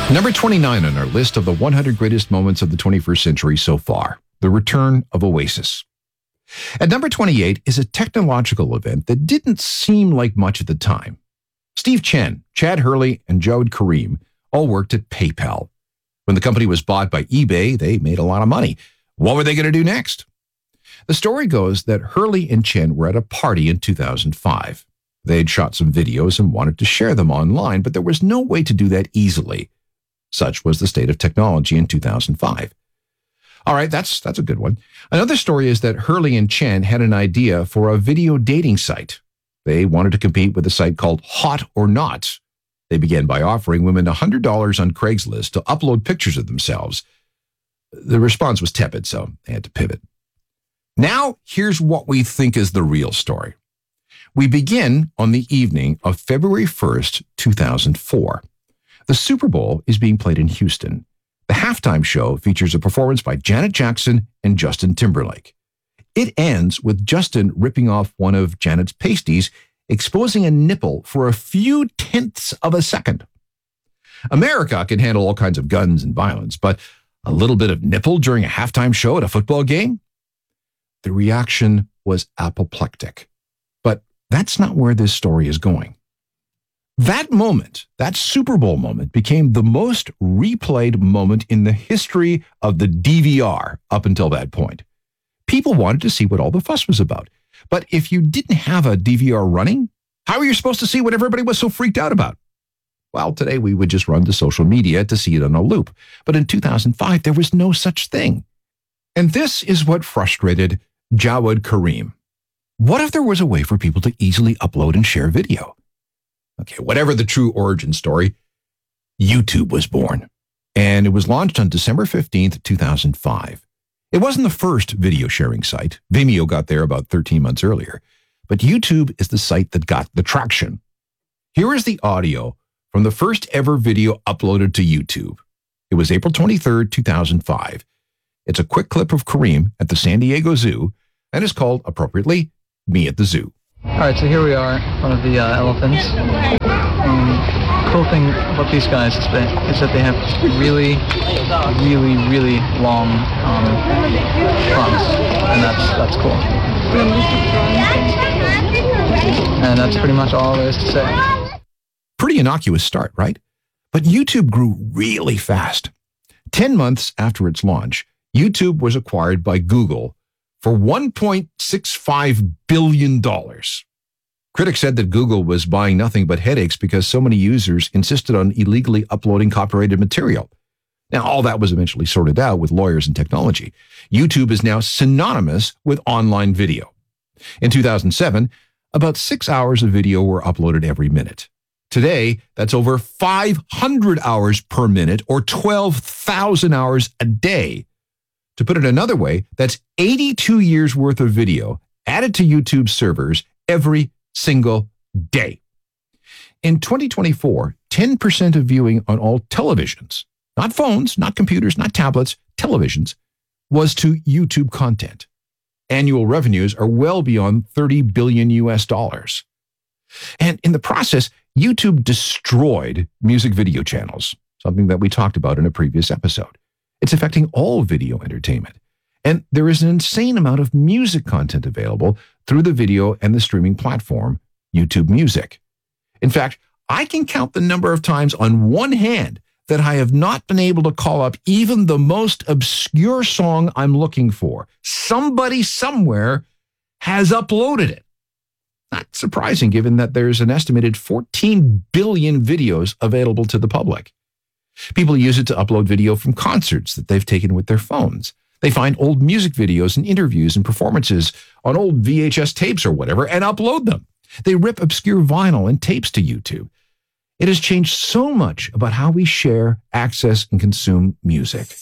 Number 29 on our list of the 100 greatest moments of the 21st century so far, the return of Oasis. At number 28 is a technological event that didn't seem like much at the time. Steve Chen, Chad Hurley, and Jawed Karim all worked at PayPal. When the company was bought by eBay, they made a lot of money. What were they going to do next? The story goes that Hurley and Chen were at a party in 2005. They had shot some videos and wanted to share them online, but there was no way to do that easily. Such was the state of technology in 2005. All right, that's a good one. Another story is that Hurley and Chen had an idea for a video dating site. They wanted to compete with a site called Hot or Not. They began by offering women $100 on Craigslist to upload pictures of themselves. The response was tepid, so they had to pivot. Now, here's what we think is the real story. We begin on the evening of February 1st, 2004. The Super Bowl is being played in Houston. The halftime show features a performance by Janet Jackson and Justin Timberlake. It ends with Justin ripping off one of Janet's pasties, exposing a nipple for a few tenths of a second. America can handle all kinds of guns and violence, but a little bit of nipple during a halftime show at a football game? The reaction was apoplectic. But that's not where this story is going. That moment, that Super Bowl moment, became the most replayed moment in the history of the DVR up until that point. People wanted to see what all the fuss was about. But if you didn't have a DVR running, how were you supposed to see what everybody was so freaked out about? Well, today we would just run to social media to see it on a loop. But in 2005, there was no such thing. And this is what frustrated Jawed Karim. What if there was a way for people to easily upload and share video? Okay, whatever the true origin story, YouTube was born. And it was launched on December 15th, 2005. It wasn't the first video sharing site. Vimeo got there about 13 months earlier. But YouTube is the site that got the traction. Here is the audio from the first ever video uploaded to YouTube. It was April 23rd, 2005. It's a quick clip of Karim at the San Diego Zoo, and is called, appropriately, Me at the Zoo. All right, so here we are, one of the elephants. Cool thing about these guys is that they have really, really, really long fronts, and that's cool. And that's pretty much all there is to say. Pretty innocuous start, right? But YouTube grew really fast. 10 months after its launch, YouTube was acquired by Google for $1.65 billion. Critics said that Google was buying nothing but headaches because so many users insisted on illegally uploading copyrighted material. Now, all that was eventually sorted out with lawyers and technology. YouTube is now synonymous with online video. In 2007, about 6 hours of video were uploaded every minute. Today, that's over 500 hours per minute, or 12,000 hours a day. To put it another way, that's 82 years worth of video added to YouTube servers every single day. In 2024, 10% of viewing on all televisions, not phones, not computers, not tablets, televisions, was to YouTube content. Annual revenues are well beyond $30 billion US. And in the process, YouTube destroyed music video channels, something that we talked about in a previous episode. It's affecting all video entertainment. And there is an insane amount of music content available through the video and the streaming platform, YouTube Music. In fact, I can count the number of times on one hand that I have not been able to call up even the most obscure song I'm looking for. Somebody somewhere has uploaded it. Not surprising, given that there's an estimated 14 billion videos available to the public. People use it to upload video from concerts that they've taken with their phones. They find old music videos and interviews and performances on old VHS tapes or whatever and upload them. They rip obscure vinyl and tapes to YouTube. It has changed so much about how we share, access, and consume music.